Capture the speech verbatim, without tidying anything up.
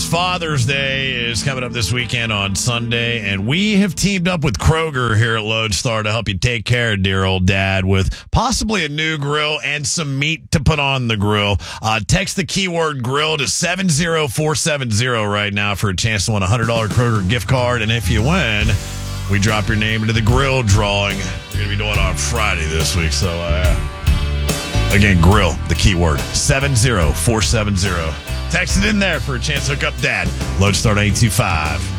Father's Day is coming up this weekend on Sunday, and we have teamed up with Kroger here at Lodestar to help you take care of dear old dad with possibly a new grill and some meat to put on the grill. Uh, text the keyword grill to seven zero four seven zero right now for a chance to win a one hundred dollars Kroger gift card, and if you win, we drop your name into the grill drawing. We're going to be doing it on Friday this week, so uh, again, grill, the keyword, seven zero four seven zero. Text it in there for a chance to hook up dad. Lodestar eight two five.